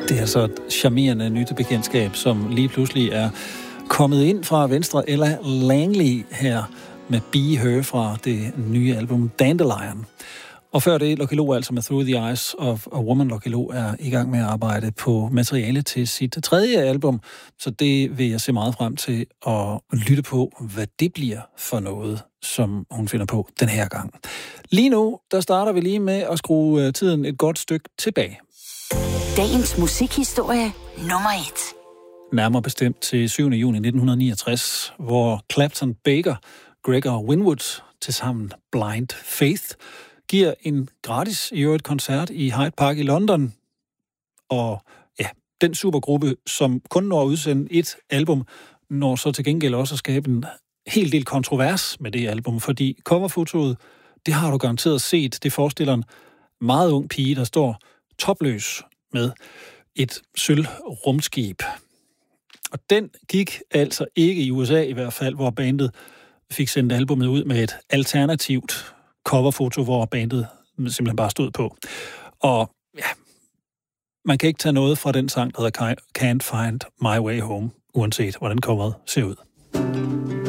Det er så et charmerende nyt bekendtskab, som lige pludselig er kommet ind fra venstre. Ella Langley her med Be Her fra det nye album Dandelion. Og før det, Lucky Lo altså med Through the Eyes of a Woman. Lucky Lo er i gang med at arbejde på materiale til sit tredje album, så det vil jeg se meget frem til at lytte på, hvad det bliver for noget, som hun finder på den her gang. Lige nu, der starter vi lige med at skrue tiden et godt stykke tilbage. Dagens musikhistorie nummer 1. Nærmere bestemt til 7. juni 1969, hvor Clapton Baker, Gregor Winwood, tilsammen Blind Faith, giver en gratis i øvrigt koncert i Hyde Park i London. Og ja, den supergruppe, som kun når at udsende et album, når så til gengæld også at skabe en hel del kontrovers med det album, fordi coverfotoet, det har du garanteret set, det forestiller en meget ung pige, der står topløs med et sølvrumskib. Og den gik altså ikke i USA i hvert fald, hvor bandet fik sendt albumet ud med et alternativt coverfoto, hvor bandet simpelthen bare stod på. Og ja, man kan ikke tage noget fra den sang, der hedder Can't Find My Way Home, uanset hvordan coveret ser ud.